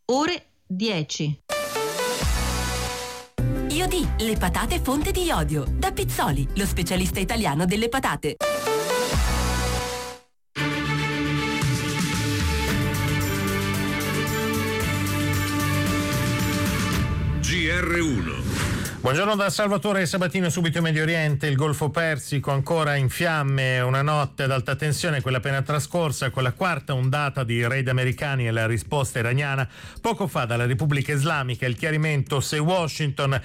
ore 10. Iodi, le patate fonte di iodio. Da Pizzoli, lo specialista italiano delle patate. GR1. Buongiorno da Salvatore Sabatino. Subito in Medio Oriente, il Golfo Persico ancora in fiamme, una notte ad alta tensione, quella appena trascorsa, con la quarta ondata di raid americani e la risposta iraniana. Poco fa dalla Repubblica Islamica il chiarimento: se Washington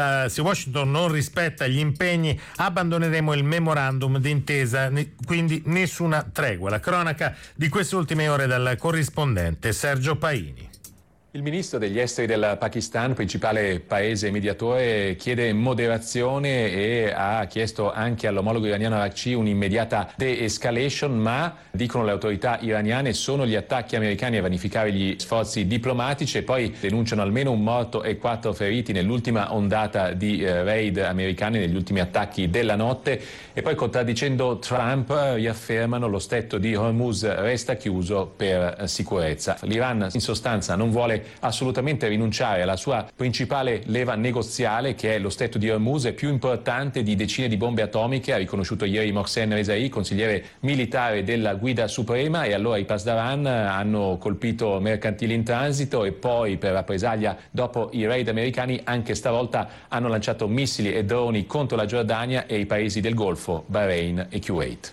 non rispetta gli impegni, abbandoneremo il memorandum d'intesa, quindi nessuna tregua. La cronaca di queste ultime ore dal corrispondente Sergio Paini. Il ministro degli esteri del Pakistan, principale paese mediatore, chiede moderazione e ha chiesto anche all'omologo iraniano Araghchi un'immediata de-escalation, ma, dicono le autorità iraniane, sono gli attacchi americani a vanificare gli sforzi diplomatici, e poi denunciano almeno un morto e 4 feriti nell'ultima ondata di raid americani, negli ultimi attacchi della notte, e poi, contraddicendo Trump, riaffermano lo stretto di Hormuz resta chiuso per sicurezza. L'Iran in sostanza non vuole assolutamente rinunciare alla sua principale leva negoziale, che è lo stretto di Hormuz, è più importante di decine di bombe atomiche, ha riconosciuto ieri Mohsen Rezaei, consigliere militare della Guida Suprema. E allora i Pasdaran hanno colpito mercantili in transito e poi, per rappresaglia dopo i raid americani, anche stavolta hanno lanciato missili e droni contro la Giordania e i paesi del Golfo, Bahrain e Kuwait.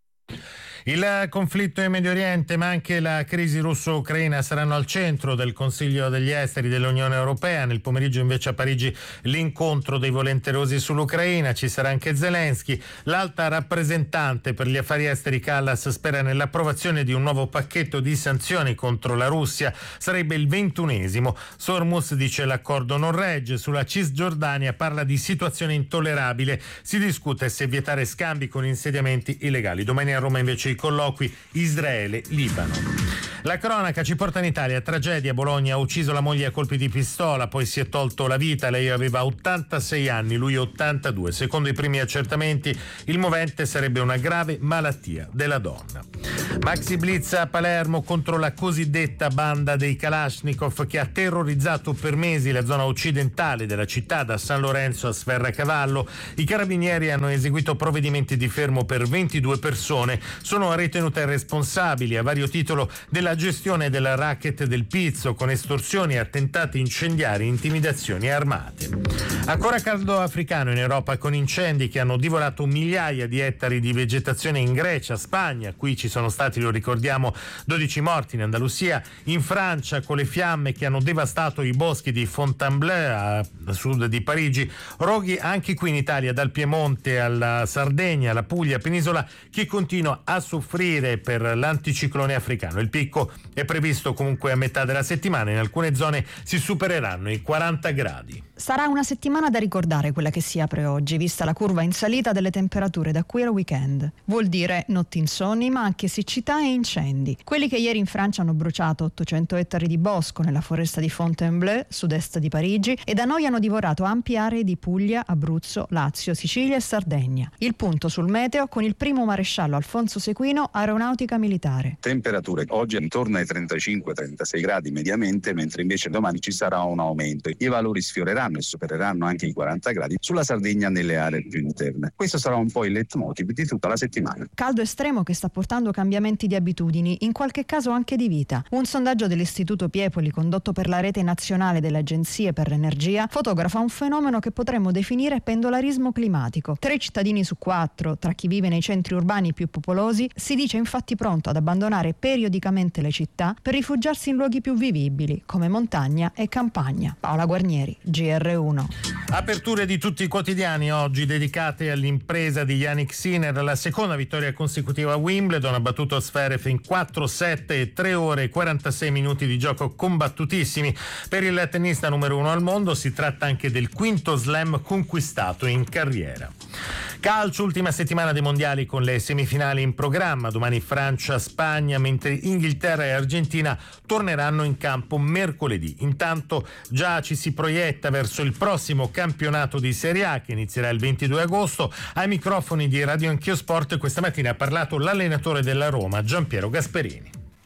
Il conflitto in Medio Oriente, ma anche la crisi russo-ucraina saranno al centro del Consiglio degli Esteri dell'Unione Europea. Nel pomeriggio invece a Parigi l'incontro dei volenterosi sull'Ucraina. Ci sarà anche Zelensky. L'alta rappresentante per gli affari esteri Kallas spera nell'approvazione di un nuovo pacchetto di sanzioni contro la Russia. Sarebbe il 21esimo. Sormus dice l'accordo non regge. Sulla Cisgiordania parla di situazione intollerabile. Si discute se vietare scambi con insediamenti illegali. Domani a Roma invece i colloqui Israele-Libano. La cronaca ci porta in Italia. Tragedia: Bologna, ha ucciso la moglie a colpi di pistola, poi si è tolto la vita. Lei aveva 86 anni, lui 82. Secondo i primi accertamenti il movente sarebbe una grave malattia della donna. Maxi blitz a Palermo contro la cosiddetta banda dei Kalashnikov, che ha terrorizzato per mesi la zona occidentale della città, da San Lorenzo a Sferracavallo. I carabinieri hanno eseguito provvedimenti di fermo per 22 persone. Sono ritenute responsabili a vario titolo della gestione del racket del pizzo, con estorsioni, attentati incendiari, intimidazioni armate. Ancora caldo africano in Europa, con incendi che hanno divorato migliaia di ettari di vegetazione in Grecia, Spagna. Qui ci sono stati, lo ricordiamo, 12 morti in Andalusia. In Francia, con le fiamme che hanno devastato i boschi di Fontainebleau a sud di Parigi. Roghi anche qui in Italia, dal Piemonte alla Sardegna, alla Puglia, penisola che continua a soffrire per l'anticiclone africano. Il picco è previsto comunque a metà della settimana. In alcune zone si supereranno i 40 gradi. Sarà una settimana da ricordare quella che si apre oggi, vista la curva in salita delle temperature da qui al weekend. Vuol dire notti insonni, ma anche siccità e incendi. Quelli che ieri in Francia hanno bruciato 800 ettari di bosco nella foresta di Fontainebleau, sud-est di Parigi, e da noi hanno divorato ampie aree di Puglia, Abruzzo, Lazio, Sicilia e Sardegna. Il punto sul meteo con il primo maresciallo Alfonso Sequino, Aeronautica Militare. Temperature oggi intorno ai 35-36 gradi mediamente, mentre invece domani ci sarà un aumento. I valori sfioreranno e supereranno anche i 40 gradi sulla Sardegna nelle aree più interne. Questo sarà un po' il leitmotiv di tutta la settimana. Caldo estremo che sta portando cambiamenti di abitudini, in qualche caso anche di vita. Un sondaggio dell'Istituto Piepoli, condotto per la rete nazionale delle agenzie per l'energia, fotografa un fenomeno che potremmo definire pendolarismo climatico. 3 cittadini su 4, tra chi vive nei centri urbani più popolosi, si dice infatti pronto ad abbandonare periodicamente le città per rifugiarsi in luoghi più vivibili, come montagna e campagna. Paola Guarnieri, GR1. Aperture di tutti i quotidiani oggi dedicate all'impresa di Jannik Sinner, la seconda vittoria consecutiva a Wimbledon. Ha battuto Zverev in 4-7 e 3 ore e 46 minuti di gioco combattutissimi. Per il tennista numero 1 al mondo si tratta anche del quinto slam conquistato in carriera. Calcio, ultima settimana dei mondiali con le semifinali in programma. Domani Francia-Spagna, mentre Inghilterra e Argentina torneranno in campo mercoledì. Intanto già ci si proietta verso il prossimo campionato di Serie A che inizierà il 22 agosto. Ai microfoni di Radio Anch'io Sport questa mattina ha parlato l'allenatore della Roma, Giampiero Gasperini.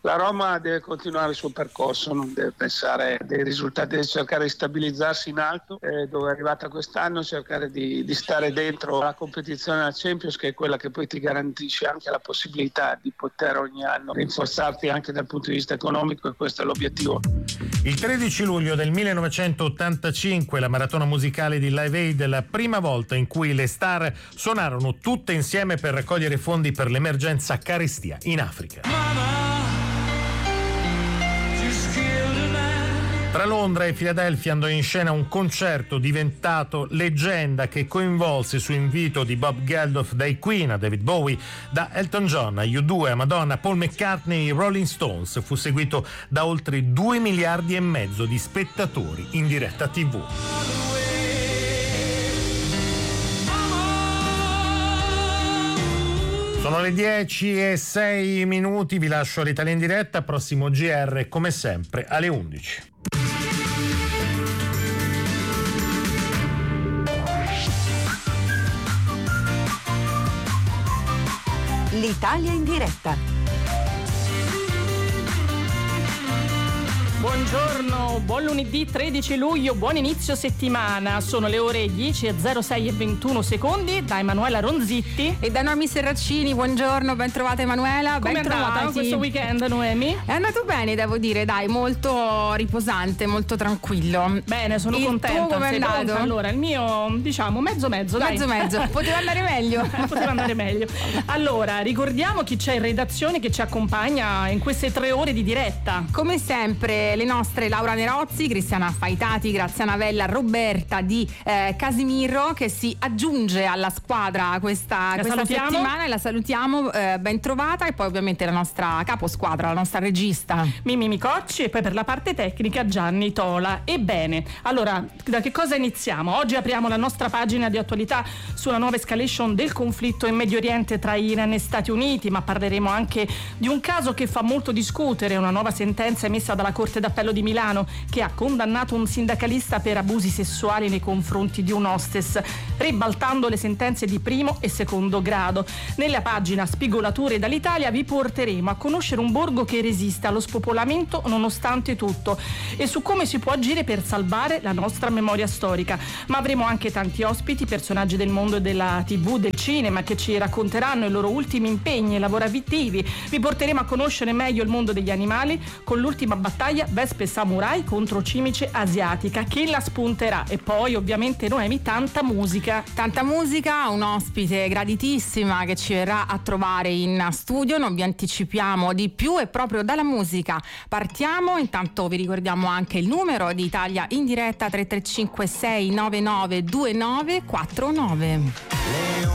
La Roma deve continuare il suo percorso, non deve pensare dei risultati, deve cercare di stabilizzarsi in alto, dove è arrivata quest'anno, cercare di stare dentro la competizione alla Champions, che è quella che poi ti garantisce anche la possibilità di poter ogni anno rinforzarti anche dal punto di vista economico, e questo è l'obiettivo. Il 13 luglio del 1985 la maratona musicale di Live Aid, la prima volta in cui le star suonarono tutte insieme per raccogliere fondi per l'emergenza carestia in Africa. Tra Londra e Filadelfia andò in scena un concerto diventato leggenda che coinvolse, su invito di Bob Geldof, dai Queen a David Bowie, da Elton John a U2 a Madonna, Paul McCartney e Rolling Stones. Fu seguito da oltre 2 miliardi e mezzo di spettatori in diretta TV. Sono le 10:06, vi lascio all'Italia in diretta, prossimo GR come sempre alle 11. L'Italia in diretta. Buongiorno, buon lunedì 13 luglio, buon inizio settimana. Sono le ore 10:06:21 da Emanuela Ronzitti e da Noemi Serracini. Buongiorno, ben trovata Emanuela. Come è andata questo weekend, Noemi? È andato bene, devo dire, dai, molto riposante, molto tranquillo. Bene, sono contenta. Il tuo come è andato? Allora, il mio, diciamo, mezzo, dai. Mezzo. Poteva andare meglio. Poteva andare meglio. Allora, ricordiamo chi c'è in redazione che ci accompagna in queste 3 ore di diretta. Come sempre, le nostre Laura Nerozzi, Cristiana Faitati, Graziana Vella, Roberta di Casimiro, che si aggiunge alla squadra questa settimana, e la salutiamo, ben trovata, e poi ovviamente la nostra caposquadra, la nostra regista Mimì Micocci, e poi per la parte tecnica Gianni Tola. Ebbene, allora, da che cosa iniziamo? Oggi apriamo la nostra pagina di attualità sulla nuova escalation del conflitto in Medio Oriente tra Iran e Stati Uniti, ma parleremo anche di un caso che fa molto discutere, una nuova sentenza emessa dalla Corte d'Appello di Milano che ha condannato un sindacalista per abusi sessuali nei confronti di un hostess, ribaltando le sentenze di primo e secondo grado. Nella pagina Spigolature dall'Italia vi porteremo a conoscere un borgo che resiste allo spopolamento nonostante tutto e su come si può agire per salvare la nostra memoria storica. Ma avremo anche tanti ospiti, personaggi del mondo della TV, del cinema, che ci racconteranno i loro ultimi impegni lavorativi. Vi porteremo a conoscere meglio il mondo degli animali con l'ultima battaglia Vespe Samurai contro cimice asiatica, che la spunterà. E poi ovviamente Noemi, tanta musica, un ospite graditissima che ci verrà a trovare in studio. Non vi anticipiamo di più, e proprio dalla musica partiamo. Intanto vi ricordiamo anche il numero di Italia in diretta: 335 699 2949.